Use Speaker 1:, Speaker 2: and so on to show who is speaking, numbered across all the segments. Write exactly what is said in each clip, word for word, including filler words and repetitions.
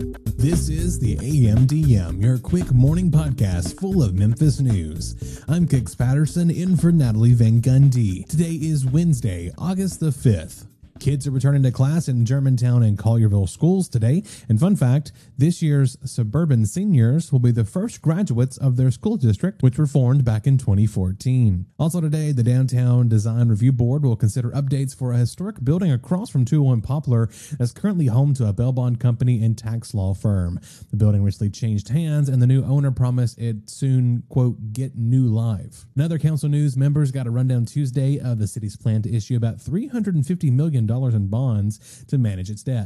Speaker 1: This is the A M D M, your quick morning podcast full of Memphis news. I'm Kix Patterson, in for Natalie Van Gundy. Today is Wednesday, August the fifth. Kids are returning to class in Germantown and Collierville schools today. And fun fact, this year's suburban seniors will be the first graduates of their school district, which were formed back in twenty fourteen. Also today, the Downtown Design Review Board will consider updates for a historic building across from two oh one Poplar that's currently home to a bail bond company and tax law firm. The building recently changed hands, and the new owner promised it soon, quote, get new life. Another council news, members got a rundown Tuesday of the city's plan to issue about three hundred fifty million dollars in bonds to manage its debt.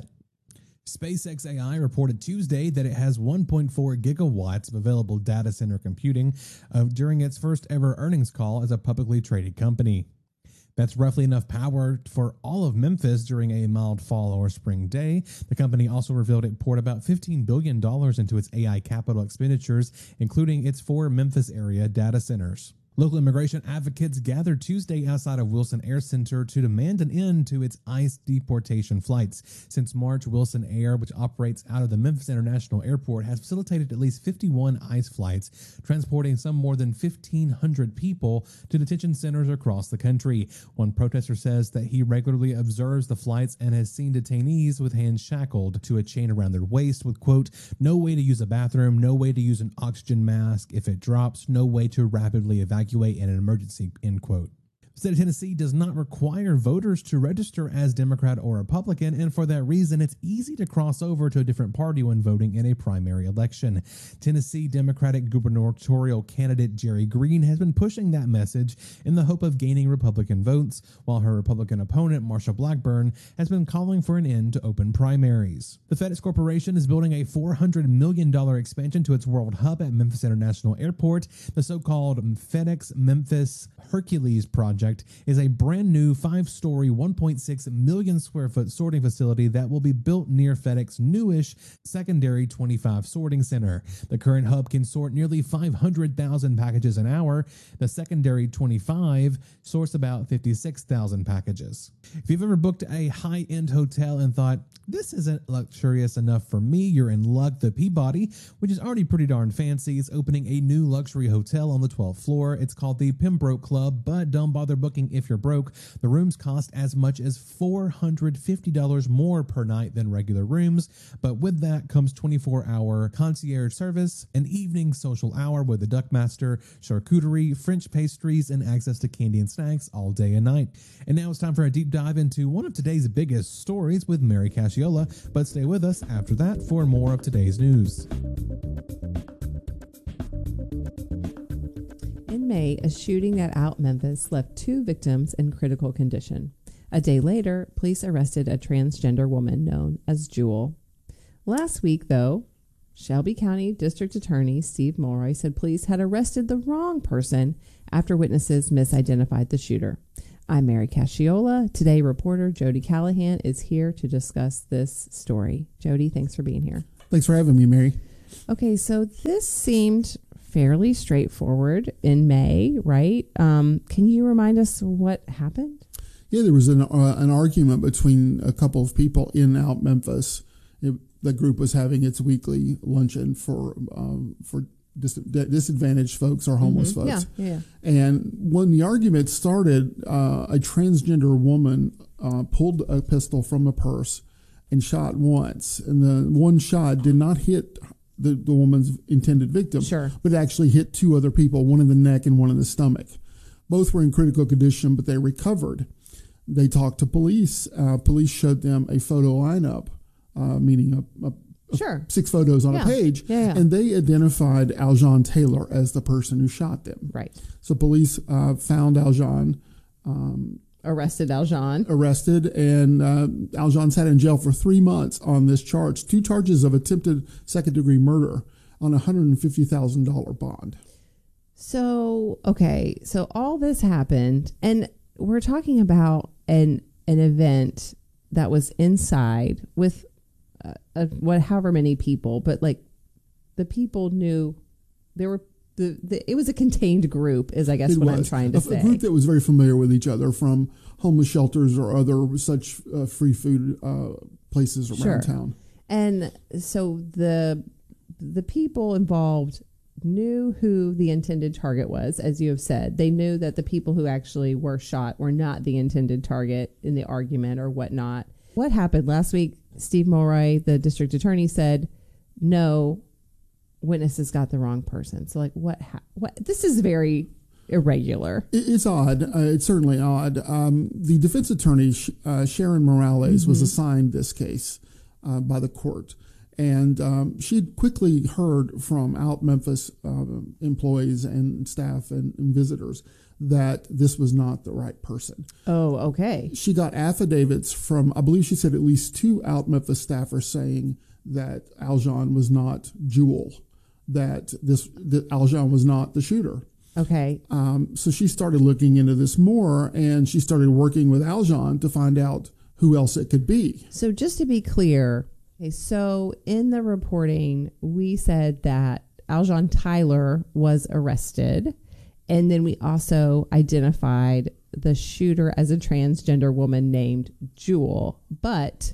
Speaker 1: SpaceX A I reported Tuesday that it has one point four gigawatts of available data center computing uh, during its first ever earnings call as a publicly traded company. That's roughly enough power for all of Memphis during a mild fall or spring day. The company also revealed it poured about fifteen billion dollars into its A I capital expenditures, including its four Memphis area data centers. Local immigration advocates gathered Tuesday outside of Wilson Air Center to demand an end to its ICE deportation flights. Since March, Wilson Air, which operates out of the Memphis International Airport, has facilitated at least fifty-one ICE flights, transporting some more than fifteen hundred people to detention centers across the country. One protester says that he regularly observes the flights and has seen detainees with hands shackled to a chain around their waist with, quote, no way to use a bathroom, no way to use an oxygen mask if it drops, no way to rapidly evacuate in an emergency, end quote. The state of Tennessee does not require voters to register as Democrat or Republican, and for that reason, it's easy to cross over to a different party when voting in a primary election. Tennessee Democratic gubernatorial candidate Jerry Green has been pushing that message in the hope of gaining Republican votes, while her Republican opponent, Marsha Blackburn, has been calling for an end to open primaries. The FedEx Corporation is building a four hundred million dollars expansion to its world hub at Memphis International Airport. The so-called FedEx Memphis Hercules project is a brand new five-story, one point six million square foot sorting facility that will be built near FedEx's newish secondary twenty-five sorting center. The current hub can sort nearly five hundred thousand packages an hour. The secondary twenty-five sorts about fifty-six thousand packages. If you've ever booked a high-end hotel and thought, this isn't luxurious enough for me, you're in luck. The Peabody, which is already pretty darn fancy, is opening a new luxury hotel on the twelfth floor. It's called the Pembroke Club, but don't bother booking if you're broke. The rooms cost as much as four hundred fifty dollars more per night than regular rooms, but with that comes twenty-four hour concierge service, an evening social hour with a duckmaster, charcuterie, French pastries, and access to candy and snacks all day and night. And now it's time for a deep dive into one of today's biggest stories with Mary Casciola, but stay with us after that for more of today's news.
Speaker 2: In May, a shooting at Out Memphis left two victims in critical condition. A day later, police arrested a transgender woman known as Jewel. Last week, though, Shelby County District Attorney Steve Mulroy said police had arrested the wrong person after witnesses misidentified the shooter. I'm Mary Casciola. Today, reporter Jody Callahan is here to discuss this story. Jody, thanks for being here.
Speaker 3: Thanks for having me, Mary.
Speaker 2: Okay, so this seemed fairly straightforward in May, right? Um, can you remind us what happened?
Speaker 3: Yeah, there was an uh, an argument between a couple of people in Out Memphis. It, the group was having its weekly luncheon for um, for dis- disadvantaged folks or homeless
Speaker 2: mm-hmm.
Speaker 3: folks.
Speaker 2: Yeah, yeah.
Speaker 3: And when the argument started, uh, a transgender woman uh, pulled a pistol from a purse and shot once, and the one shot did not hit the, the woman's intended victim,
Speaker 2: sure.
Speaker 3: but it actually hit two other people, one in the neck and one in the stomach. Both were in critical condition, but they recovered. They talked to police. Uh, police showed them a photo lineup, uh, meaning a, a,
Speaker 2: sure.
Speaker 3: a six photos on
Speaker 2: yeah.
Speaker 3: a page,
Speaker 2: yeah, yeah.
Speaker 3: and they identified Aljon Taylor as the person who shot them.
Speaker 2: Right.
Speaker 3: So police uh, found Aljon, um,
Speaker 2: arrested Aljon,
Speaker 3: arrested, and uh, Aljon sat in jail for three months on this charge, two charges of attempted second-degree murder on a one hundred fifty thousand dollars bond.
Speaker 2: So, okay, so all this happened, and we're talking about an an event that was inside with uh, uh, what, however many people, but like the people knew there were the, the it was a contained group, is I guess
Speaker 3: it
Speaker 2: what
Speaker 3: was.
Speaker 2: I'm trying to
Speaker 3: a,
Speaker 2: say.
Speaker 3: A group that was very familiar with each other from homeless shelters or other such uh, free food uh, places around
Speaker 2: sure.
Speaker 3: town.
Speaker 2: And so the the people involved knew who the intended target was, as you have said. They knew that the people who actually were shot were not the intended target in the argument or whatnot. What happened last week? Steve Mulroy, the district attorney, said, no, witnesses got the wrong person. So like what, ha- what, this is very irregular.
Speaker 3: It's odd. Uh, it's certainly odd. Um, the defense attorney, uh, Sharon Morales, mm-hmm. was assigned this case uh, by the court. And um, she'd quickly heard from out Memphis uh, employees and staff and, and visitors that this was not the right person.
Speaker 2: Oh, okay.
Speaker 3: She got affidavits from, I believe she said at least two out Memphis staffers saying that Aljon was not Jewel, that this that Aljon was not the shooter.
Speaker 2: Okay.
Speaker 3: Um, so she started looking into this more, and she started working with Aljon to find out who else it could be.
Speaker 2: So just to be clear, okay, so in the reporting, we said that Aljon Tyler was arrested, and then we also identified the shooter as a transgender woman named Jewel. But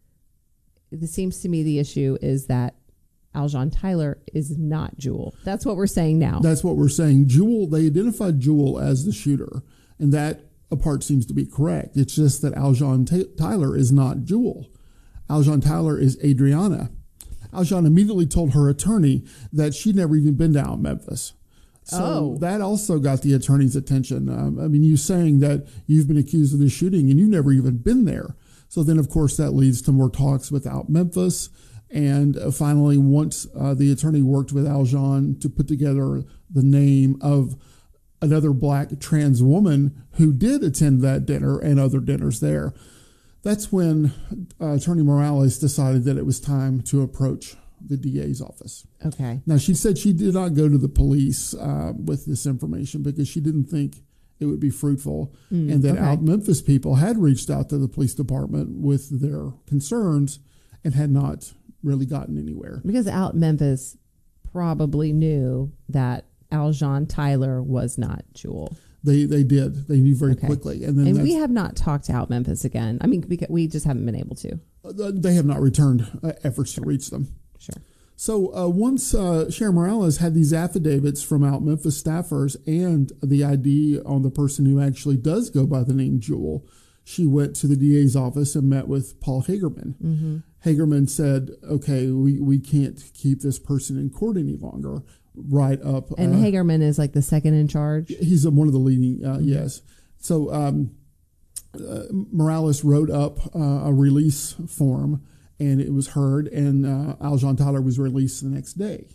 Speaker 2: it seems to me the issue is that Aljon Tyler is not Jewel. That's what we're saying now.
Speaker 3: That's what we're saying. Jewel, they identified Jewel as the shooter, and that part seems to be correct. It's just that Aljon T- Tyler is not Jewel. Aljon Tyler is Adriana. Aljon immediately told her attorney that she'd never even been down Memphis. So
Speaker 2: oh.
Speaker 3: that also got the attorney's attention. Um, I mean, you saying that you've been accused of this shooting and you've never even been there. So then, of course, that leads to more talks with out Memphis. And uh, finally, once uh, the attorney worked with Aljon to put together the name of another black trans woman who did attend that dinner and other dinners there, that's when uh, Attorney Morales decided that it was time to approach the D A's office.
Speaker 2: Okay.
Speaker 3: Now, she said she did not go to the police uh, with this information because she didn't think it would be fruitful, mm, and that
Speaker 2: okay.
Speaker 3: out Memphis people had reached out to the police department with their concerns and had not really gotten anywhere.
Speaker 2: Because out Memphis probably knew that Aljon Tyler was not Jewel.
Speaker 3: They they did. They knew very
Speaker 2: okay.
Speaker 3: quickly. And then
Speaker 2: and we have not talked to out Memphis again. I mean, because we just haven't been able to.
Speaker 3: They have not returned uh, efforts sure. to reach them.
Speaker 2: Sure.
Speaker 3: So uh, once uh, Sharon Morales had these affidavits from out Memphis staffers and the I D on the person who actually does go by the name Jewel, she went to the D A's office and met with Paul Hagerman. Mm-hmm. Hagerman said, okay, we, we can't keep this person in court any longer. Right up.
Speaker 2: And uh, Hagerman is like the second in charge?
Speaker 3: He's a, one of the leading, uh, mm-hmm. yes. So um, uh, Morales wrote up uh, a release form, and it was heard, and uh, Aljon Tyler was released the next day.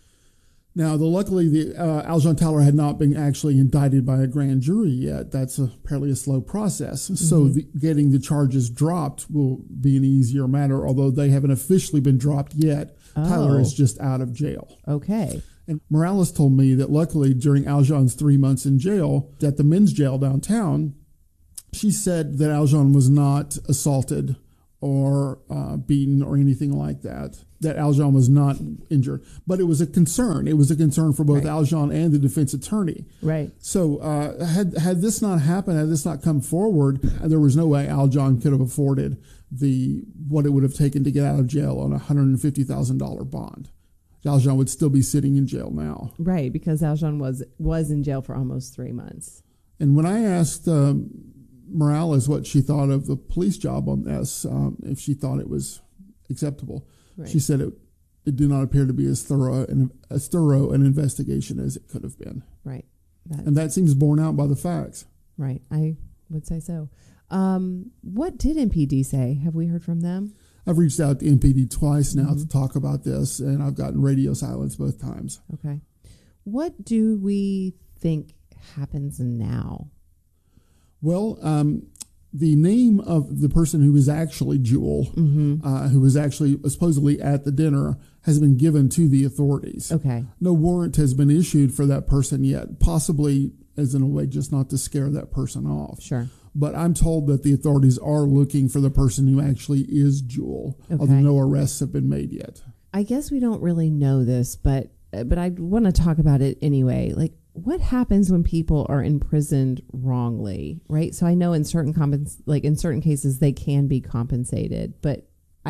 Speaker 3: Now, the, luckily, the uh, Aljon Tyler had not been actually indicted by a grand jury yet. That's a, apparently a slow process. Mm-hmm. So the, getting the charges dropped will be an easier matter, although they haven't officially been dropped yet. Oh. Tyler is just out of jail.
Speaker 2: Okay.
Speaker 3: And Morales told me that luckily during Aljon's three months in jail at the men's jail downtown, she said that Aljon was not assaulted or uh, beaten or anything like that, that Aljon was not injured. But it was a concern. It was a concern for both right. Aljon and the defense attorney.
Speaker 2: Right.
Speaker 3: So uh, had had this not happened, had this not come forward, there was no way Aljon could have afforded the what it would have taken to get out of jail on a one hundred fifty thousand dollars bond. Aljon would still be sitting in jail now.
Speaker 2: Right, because Aljon was was in jail for almost three months.
Speaker 3: And when I asked um, Morales what she thought of the police job on this, um, if she thought it was acceptable, right. she said it it did not appear to be as thorough and as thorough an investigation as it could have been.
Speaker 2: Right, that,
Speaker 3: and that seems borne out by the facts.
Speaker 2: Right, I would say so. Um, what did M P D say? Have we heard from them?
Speaker 3: I've reached out to M P D twice now mm-hmm. to talk about this, and I've gotten radio silence both times.
Speaker 2: Okay. What do we think happens now?
Speaker 3: Well, um, the name of the person who is actually Jewel, mm-hmm. uh, who was actually supposedly at the dinner, has been given to the authorities.
Speaker 2: Okay.
Speaker 3: No warrant has been issued for that person yet, possibly as in a way just not to scare that person off.
Speaker 2: Sure.
Speaker 3: But I'm told that the authorities are looking for the person who actually is Jewel, okay. although no arrests have been made yet.
Speaker 2: I guess we don't really know this, but but I want to talk about it anyway. Like, what happens when people are imprisoned wrongly, right? So I know in certain compens- like in certain cases they can be compensated, but I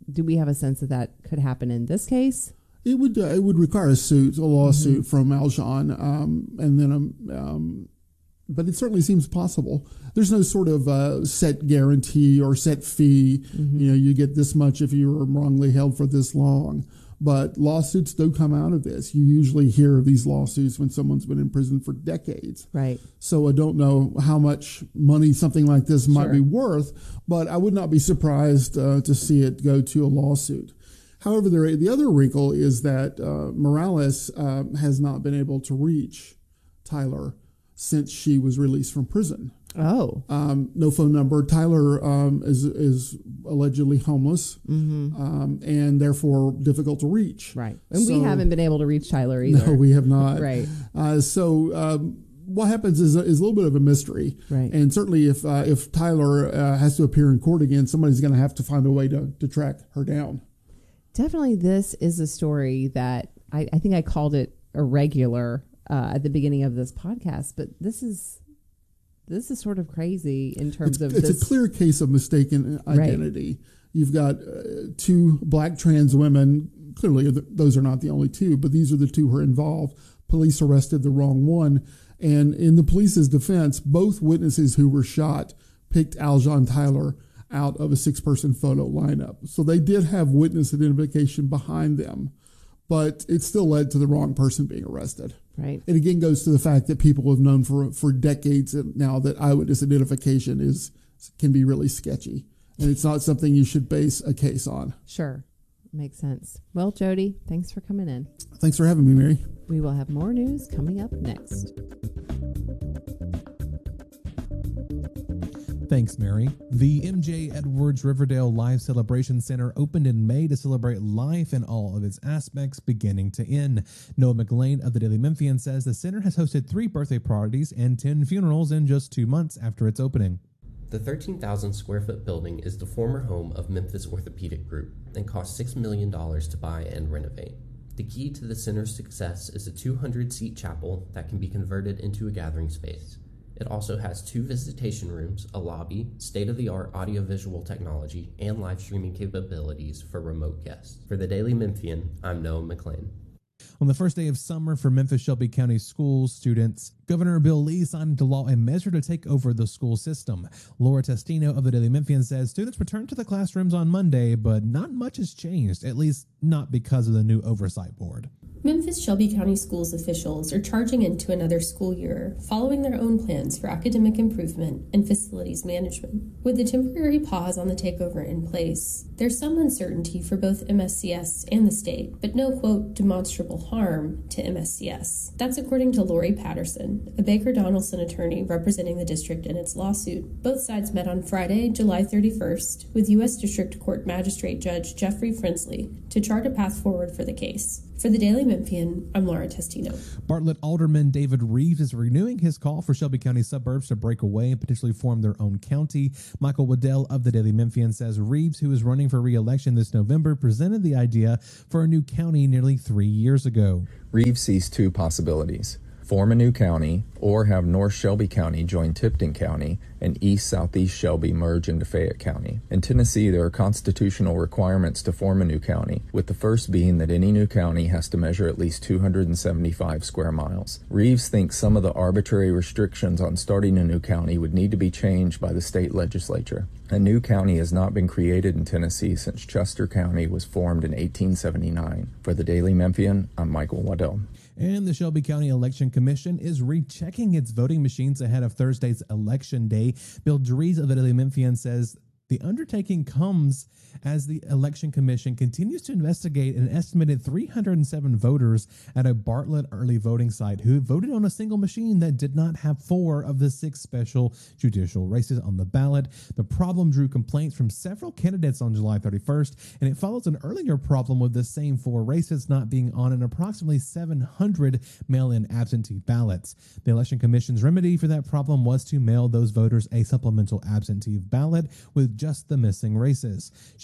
Speaker 2: do we have a sense that that could happen in this case?
Speaker 3: It would uh, it would require a suit, a lawsuit mm-hmm. from Aljon, um, and then um, um, but it certainly seems possible. There's no sort of uh, set guarantee or set fee. Mm-hmm. You know, you get this much if you were wrongly held for this long. But lawsuits do come out of this. You usually hear of these lawsuits when someone's been in prison for decades.
Speaker 2: Right.
Speaker 3: So I don't know how much money something like this might
Speaker 2: sure.
Speaker 3: be worth, but I would not be surprised uh, to see it go to a lawsuit. However, the, the other wrinkle is that uh, Morales uh, has not been able to reach Tyler since she was released from prison.
Speaker 2: Oh.
Speaker 3: Um, no phone number. Tyler um, is is allegedly homeless mm-hmm. um, and therefore difficult to reach.
Speaker 2: Right. And
Speaker 3: so,
Speaker 2: we haven't been able to reach Tyler either.
Speaker 3: No, we have not.
Speaker 2: Right.
Speaker 3: Uh, so um, what happens is, is a little bit of a mystery.
Speaker 2: Right.
Speaker 3: And certainly if uh, if Tyler uh, has to appear in court again, somebody's going to have to find a way to, to track her down.
Speaker 2: Definitely this is a story that I, I think I called it irregular uh, at the beginning of this podcast, but this is... This is sort of crazy in terms
Speaker 3: it's,
Speaker 2: of
Speaker 3: it's
Speaker 2: this.
Speaker 3: a clear case of mistaken identity. Right. You've got uh, two black trans women. Clearly, those are not the only two, but these are the two who are involved. Police arrested the wrong one. And in the police's defense, both witnesses who were shot picked Aljon Tyler out of a six-person photo lineup. So they did have witness identification behind them, but it still led to the wrong person being arrested.
Speaker 2: Right.
Speaker 3: It again goes to the fact that people have known for for decades now that eyewitness identification is can be really sketchy, and it's not something you should base a case on.
Speaker 2: Sure. Makes sense. Well, Jody, thanks for coming in.
Speaker 3: Thanks for having me, Mary.
Speaker 2: We will have more news coming up next.
Speaker 1: Thanks, Mary. The M J Edwards Riverdale Life Celebration Center opened in May to celebrate life in all of its aspects, beginning to end. Noah McLean of the Daily Memphian says the center has hosted three birthday parties and ten funerals in just two months after its opening.
Speaker 4: The thirteen thousand square foot building is the former home of Memphis Orthopedic Group and cost six million dollars to buy and renovate. The key to the center's success is a two hundred seat chapel that can be converted into a gathering space. It also has two visitation rooms, a lobby, state-of-the-art audiovisual technology, and live streaming capabilities for remote guests. For the Daily Memphian, I'm Noah McLean.
Speaker 1: On the first day of summer for Memphis Shelby County schools students, Governor Bill Lee signed into law a measure to take over the school system. Laura Testino of the Daily Memphian says students returned to the classrooms on Monday, but not much has changed, at least not because of the new oversight board.
Speaker 5: Memphis Shelby County Schools officials are charging into another school year, following their own plans for academic improvement and facilities management. With the temporary pause on the takeover in place, there's some uncertainty for both M S C S and the state, but no, quote, demonstrable harm to M S C S. That's according to Lori Patterson, a Baker Donaldson attorney representing the district in its lawsuit. Both sides met on Friday, July thirty-first, with U S District Court Magistrate Judge Jeffrey Frinsley to chart a path forward for the case. For the Daily Memphian, I'm Laura Testino.
Speaker 1: Bartlett Alderman David Reeves is renewing his call for Shelby County suburbs to break away and potentially form their own county. Michael Waddell of the Daily Memphian says Reeves, who is running for re-election this November, presented the idea for a new county nearly three years ago.
Speaker 6: Reeves sees two possibilities: form a new county, or have North Shelby County join Tipton County and East Southeast Shelby merge into Fayette County. In Tennessee, there are constitutional requirements to form a new county, with the first being that any new county has to measure at least two hundred seventy-five square miles. Reeves thinks some of the arbitrary restrictions on starting a new county would need to be changed by the state legislature. A new county has not been created in Tennessee since Chester County was formed in eighteen seventy-nine. For the Daily Memphian, I'm Michael Waddell.
Speaker 1: And the Shelby County Election Commission is rechecking its voting machines ahead of Thursday's Election Day. Bill Dries of the Daily Memphian says the undertaking comes as the Election Commission continues to investigate an estimated three hundred seven voters at a Bartlett early voting site who voted on a single machine that did not have four of the six special judicial races on the ballot. The problem drew complaints from several candidates on July thirty-first, and it follows an earlier problem with the same four races not being on an approximately seven hundred mail-in absentee ballots. The Election Commission's remedy for that problem was to mail those voters a supplemental absentee ballot with just the missing races.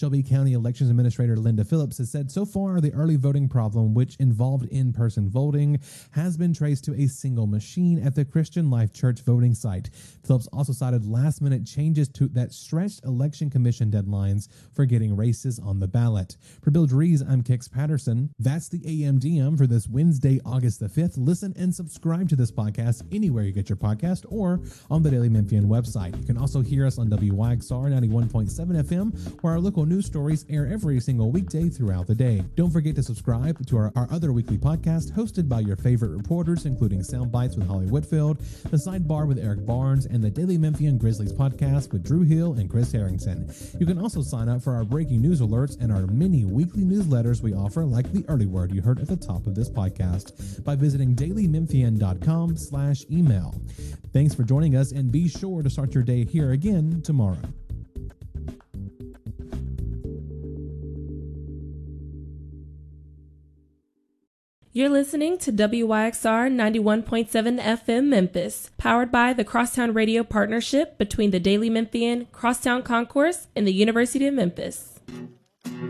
Speaker 1: Shelby County Elections Administrator Linda Phillips has said so far the early voting problem, which involved in-person voting, has been traced to a single machine at the Christian Life Church voting site. Phillips also cited last-minute changes to that stretched Election Commission deadlines for getting races on the ballot. For Bill Dries, I'm Kix Patterson. That's the A M D M for this Wednesday, August the fifth. Listen and subscribe to this podcast anywhere you get your podcast or on the Daily Memphian website. You can also hear us on W Y X R ninety-one point seven F M, where our local news stories air every single weekday throughout the day. Don't forget to subscribe to our, our other weekly podcast hosted by your favorite reporters, including Sound Bites with Holly Whitfield, The Sidebar with Eric Barnes, and the Daily Memphian Grizzlies podcast with Drew Hill and Chris Harrington. You can also sign up for our breaking news alerts and our many weekly newsletters we offer, like the early word you heard at the top of this podcast, by visiting daily memphian dot com slash email. Thanks for joining us, and be sure to start your day here again tomorrow.
Speaker 7: You're listening to W Y X R ninety-one point seven F M Memphis, powered by the Crosstown Radio partnership between the Daily Memphian, Crosstown Concourse, and the University of Memphis.